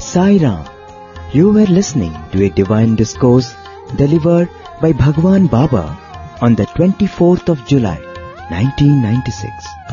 Sai Ram. You were listening to a divine discourse delivered by Bhagwan Baba on the 24th of July, 1996.